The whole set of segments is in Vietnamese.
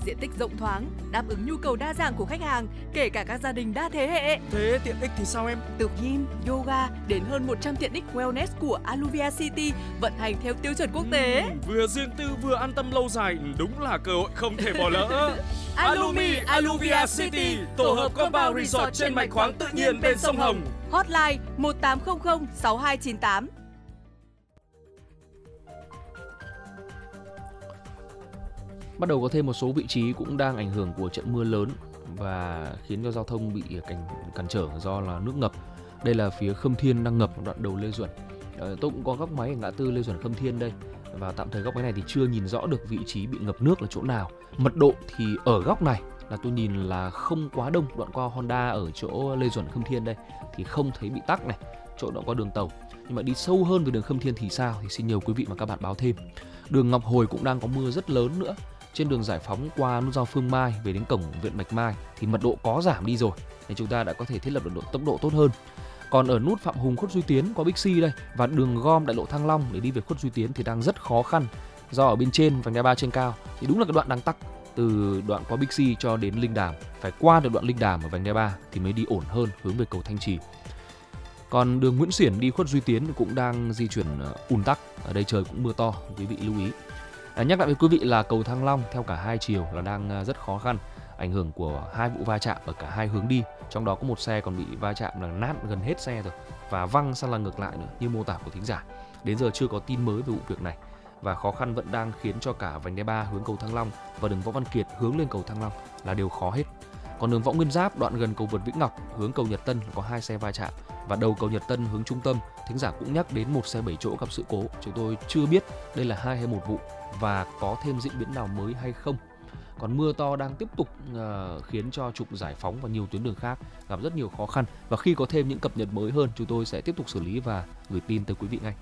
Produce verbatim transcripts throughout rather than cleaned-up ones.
diện tích rộng thoáng, đáp ứng nhu cầu đa dạng của khách hàng, kể cả các gia đình đa thế hệ. Thế tiện ích thì sao em? Từ gym, yoga đến hơn một trăm tiện ích wellness của Aluvia City vận hành theo tiêu chuẩn quốc tế. Uhm, vừa riêng tư vừa an tâm lâu dài, đúng là cơ hội không thể bỏ lỡ. Alumi Aluvia City, tổ hợp compound resort trên mạch khoáng tự nhiên bên sông Hồng. Hotline một tám không không sáu hai chín tám. Bắt đầu có thêm một số vị trí cũng đang ảnh hưởng của trận mưa lớn và khiến cho giao thông bị cản, cản trở do là nước ngập. Đây là phía Khâm Thiên đang ngập đoạn đầu Lê Duẩn. Ờ, tôi cũng có góc máy ở ngã tư Lê Duẩn Khâm Thiên đây. Và tạm thời góc máy này thì chưa nhìn rõ được vị trí bị ngập nước là chỗ nào. Mật độ thì ở góc này là tôi nhìn là không quá đông. Đoạn qua Honda ở chỗ Lê Duẩn Khâm Thiên đây thì không thấy bị tắc này, chỗ đoạn qua đường tàu. Nhưng mà đi sâu hơn về đường Khâm Thiên thì sao? Thì xin nhờ quý vị và các bạn báo thêm. Đường Ngọc Hồi cũng đang có mưa rất lớn nữa. Trên đường Giải Phóng qua nút giao Phương Mai về đến cổng viện Bạch Mai thì mật độ có giảm đi rồi, nên chúng ta đã có thể thiết lập được độ tốc độ tốt hơn. Còn ở nút Phạm Hùng Khuất Duy Tiến qua Bixi đây và đường gom đại lộ Thăng Long để đi về Khuất Duy Tiến thì đang rất khó khăn, do ở bên trên vành đai ba trên cao thì đúng là cái đoạn đang tắc, từ đoạn qua Bixi cho đến Linh Đàm phải qua được đoạn Linh Đàm ở vành đai ba thì mới đi ổn hơn hướng về cầu Thanh Trì. Còn đường Nguyễn Xiển đi Khuất Duy Tiến cũng đang di chuyển ùn tắc, ở đây trời cũng mưa to, quý vị lưu ý. À, nhắc lại với quý vị là cầu Thăng Long theo cả hai chiều là đang rất khó khăn, ảnh hưởng của hai vụ va chạm ở cả hai hướng đi, trong đó có một xe còn bị va chạm là nát gần hết xe rồi và văng sang làn ngược lại nữa như mô tả của thính giả. Đến giờ chưa có tin mới về vụ việc này và khó khăn vẫn đang khiến cho cả vành đai ba hướng cầu Thăng Long và đường Võ Văn Kiệt hướng lên cầu Thăng Long là đều khó hết. Còn đường Võ Nguyên Giáp đoạn gần cầu vượt Vĩnh Ngọc hướng cầu Nhật Tân có hai xe va chạm và đầu cầu Nhật Tân hướng trung tâm, thính giả cũng nhắc đến một xe bảy chỗ gặp sự cố. Chúng tôi chưa biết đây là hai hay một vụ và có thêm diễn biến nào mới hay không. Còn mưa to đang tiếp tục uh, khiến cho trục Giải Phóng và nhiều tuyến đường khác gặp rất nhiều khó khăn, và khi có thêm những cập nhật mới hơn chúng tôi sẽ tiếp tục xử lý và gửi tin tới quý vị ngay.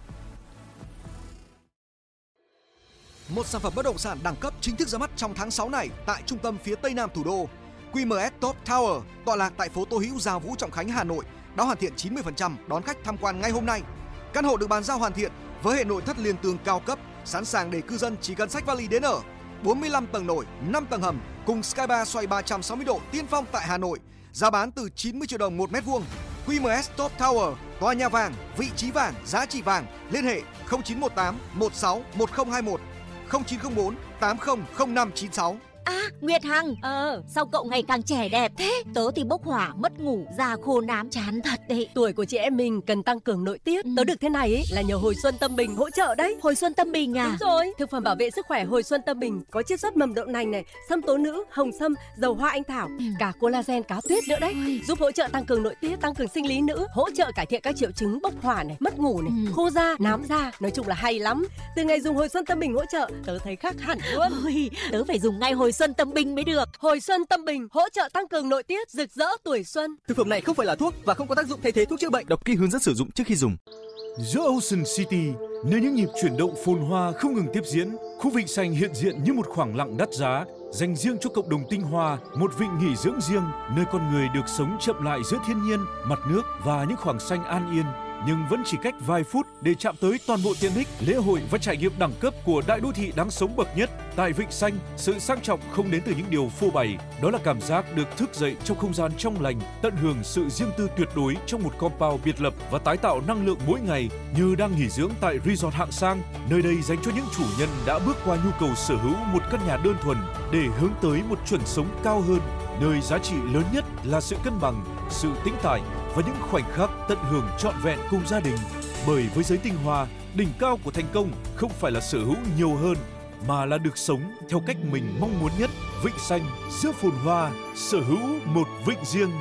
Một sản phẩm bất động sản đẳng cấp chính thức ra mắt trong tháng sáu này tại trung tâm phía Tây Nam thủ đô. quy em ét Top Tower tọa lạc tại phố Tô Hữu, Gia Vũ, Trọng Khánh, Hà Nội đã hoàn thiện chín mươi phần trăm, đón khách tham quan ngay hôm nay. Căn hộ được bàn giao hoàn thiện với hệ nội thất liền tường cao cấp, sẵn sàng để cư dân chỉ cần xách vali đến ở. bốn mươi lăm tầng nổi, năm tầng hầm cùng Sky Bar xoay ba trăm sáu mươi độ tiên phong tại Hà Nội. Giá bán từ chín mươi triệu đồng một mét vuông. quy em ét Top Tower, tòa nhà vàng, vị trí vàng, giá trị vàng. Liên hệ không chín một tám một sáu một không hai một, không chín không bốn tám không không năm chín sáu. À, Nguyệt Hằng, ờ, sao cậu ngày càng trẻ đẹp thế? Tớ thì bốc hỏa, mất ngủ, da khô nám, chán thật đấy. Tuổi của chị em mình cần tăng cường nội tiết. Ừ. Tớ được thế này ấy là nhờ Hồi Xuân Tâm Bình hỗ trợ đấy. Hồi Xuân Tâm Bình à? Đúng rồi, thực phẩm bảo vệ sức khỏe Hồi Xuân Tâm Bình có chiết xuất mầm đậu nành này, sâm tố nữ, hồng sâm, dầu hoa anh thảo, ừ. cả collagen cá tuyết nữa đấy. Ôi. Giúp hỗ trợ tăng cường nội tiết, tăng cường sinh lý nữ, hỗ trợ cải thiện các triệu chứng bốc hỏa này, mất ngủ này, ừ. khô da, nám da, nói chung là hay lắm. Từ ngày dùng Hồi Xuân Tâm Bình hỗ trợ, tớ thấy khác hẳn luôn. Ôi, tớ phải dùng ngay Hồi Xuân Tâm Bình mới được. Hồi Xuân Tâm Bình hỗ trợ tăng cường nội tiết, rực rỡ tuổi xuân. Thực phẩm này không phải là thuốc và không có tác dụng thay thế thuốc chữa bệnh. Đọc kỹ hướng dẫn sử dụng trước khi dùng. Giữa Ocean City, nơi những nhịp chuyển động phồn hoa không ngừng tiếp diễn, khu vịnh xanh hiện diện như một khoảng lặng đắt giá, dành riêng cho cộng đồng tinh hoa, một vịnh nghỉ dưỡng riêng, nơi con người được sống chậm lại giữa thiên nhiên, mặt nước và những khoảng xanh an yên. Nhưng vẫn chỉ cách vài phút để chạm tới toàn bộ tiện ích, lễ hội và trải nghiệm đẳng cấp của đại đô thị đáng sống bậc nhất. Tại Vịnh Xanh, sự sang trọng không đến từ những điều phô bày, đó là cảm giác được thức dậy trong không gian trong lành, tận hưởng sự riêng tư tuyệt đối trong một compound biệt lập và tái tạo năng lượng mỗi ngày như đang nghỉ dưỡng tại resort hạng sang. Nơi đây dành cho những chủ nhân đã bước qua nhu cầu sở hữu một căn nhà đơn thuần để hướng tới một chuẩn sống cao hơn, nơi giá trị lớn nhất là sự cân bằng, sự tĩnh tại và những khoảnh khắc tận hưởng trọn vẹn cùng gia đình. Bởi với giới tinh hoa, đỉnh cao của thành công không phải là sở hữu nhiều hơn, mà là được sống theo cách mình mong muốn nhất. Vịnh Xanh, giữa phồn hoa, sở hữu một vịnh riêng.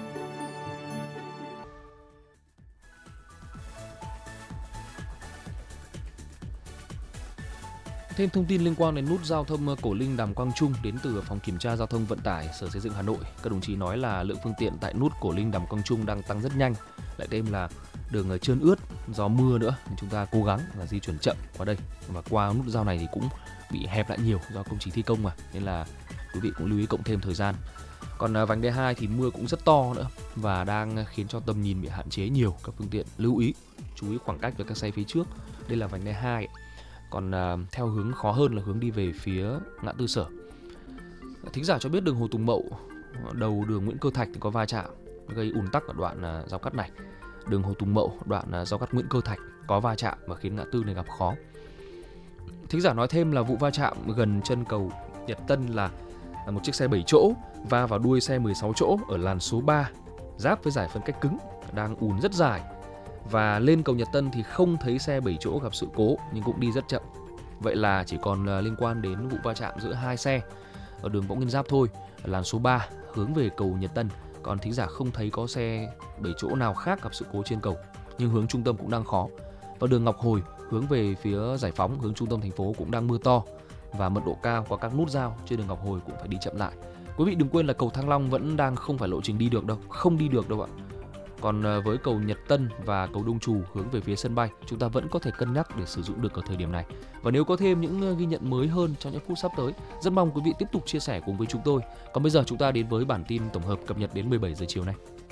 Thêm thông tin liên quan đến nút giao thông Cổ Linh Đàm Quang Trung đến từ phòng kiểm tra giao thông vận tải Sở Xây dựng Hà Nội. Các đồng chí nói là lượng phương tiện tại nút Cổ Linh Đàm Quang Trung đang tăng rất nhanh. Lại thêm là đường trơn ướt do mưa nữa, nên chúng ta cố gắng là di chuyển chậm qua đây. Và qua nút giao này thì cũng bị hẹp lại nhiều do công trình thi công mà, nên là quý vị cũng lưu ý cộng thêm thời gian. Còn vành đai hai thì mưa cũng rất to nữa và đang khiến cho tầm nhìn bị hạn chế nhiều. Các phương tiện lưu ý chú ý khoảng cách với các xe phía trước. Đây là vành đai hai. Còn uh, theo hướng khó hơn là hướng đi về phía ngã tư Sở. Thính giả cho biết đường Hồ Tùng Mậu đầu đường Nguyễn Cơ Thạch thì có va chạm gây ùn tắc ở đoạn giao cắt này. Đường Hồ Tùng Mậu đoạn giao cắt Nguyễn Cơ Thạch có va chạm và khiến ngã tư này gặp khó. Thính giả nói thêm là vụ va chạm gần chân cầu Nhật Tân là một chiếc xe bảy chỗ va vào đuôi xe mười sáu chỗ ở làn số ba giáp với giải phân cách cứng đang ùn rất dài, và lên cầu Nhật Tân thì không thấy xe bảy chỗ gặp sự cố nhưng cũng đi rất chậm. Vậy là chỉ còn liên quan đến vụ va chạm giữa hai xe ở đường Võ Nguyên Giáp thôi, ở làn số ba hướng về cầu Nhật Tân. Còn thính giả không thấy có xe bảy chỗ nào khác gặp sự cố trên cầu, nhưng hướng trung tâm cũng đang khó. Và đường Ngọc Hồi hướng về phía Giải Phóng hướng trung tâm thành phố cũng đang mưa to và mật độ cao qua các nút giao trên đường Ngọc Hồi cũng phải đi chậm lại. Quý vị đừng quên là cầu Thăng Long vẫn đang không phải lộ trình đi được đâu, không đi được đâu ạ. Còn với cầu Nhật Tân và cầu Đông Trù hướng về phía sân bay, chúng ta vẫn có thể cân nhắc để sử dụng được ở thời điểm này. Và nếu có thêm những ghi nhận mới hơn trong những phút sắp tới, rất mong quý vị tiếp tục chia sẻ cùng với chúng tôi. Còn bây giờ chúng ta đến với bản tin tổng hợp cập nhật đến mười bảy giờ chiều nay.